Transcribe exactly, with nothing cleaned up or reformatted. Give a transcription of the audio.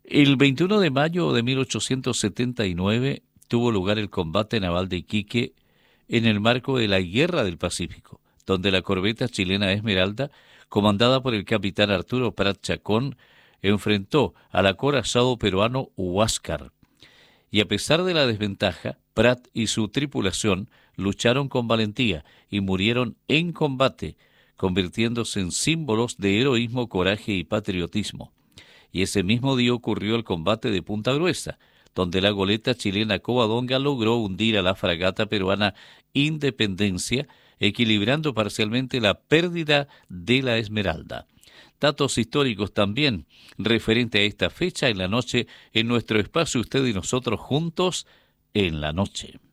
El veintiuno de mayo de mil ochocientos setenta y nueve tuvo lugar el combate naval de Iquique en el marco de la Guerra del Pacífico, donde la corbeta chilena Esmeralda, comandada por el capitán Arturo Prat Chacón, enfrentó al acorazado peruano Huáscar. Y a pesar de la desventaja, Prat y su tripulación lucharon con valentía y murieron en combate, convirtiéndose en símbolos de heroísmo, coraje y patriotismo. Y ese mismo día ocurrió el combate de Punta Gruesa, donde la goleta chilena Covadonga logró hundir a la fragata peruana Independencia, equilibrando parcialmente la pérdida de la Esmeralda. Datos históricos también referente a esta fecha en la noche en nuestro espacio Usted y Nosotros juntos en la noche.